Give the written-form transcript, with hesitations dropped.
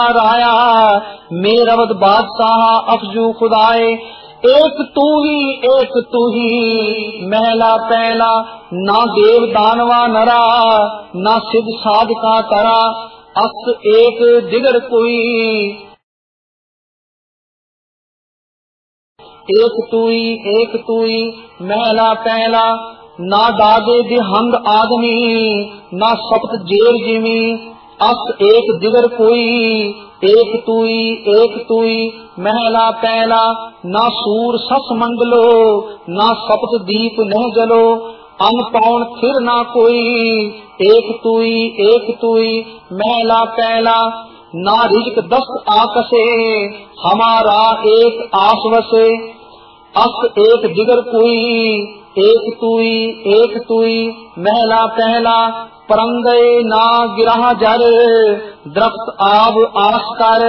राया मेरवत बादशाह अफजू खुदाए। एक तू ही महला पहला, ना देव दानवा नरा, ना सिद्ध साधका तरा, अस एक दिगर कोई। एक तू ही महला पहला, ना दादे दिहंग आदमी, ना सप्त जेर जिमी, अस एक दिगर कोई। एक तू ही महला पहला, ना सूर सस मंडलो, ना सप्त दीप नह जलो, अन पाउन फिर ना कोई। एक तू ही महला पहला, ना रिजक दस्त आकसे, हमारा एक आसवसे, अस एक दिगर कोई। एक तू ही महला पहला, परंगए ना गिरा जर, दरख्त आब आस कर,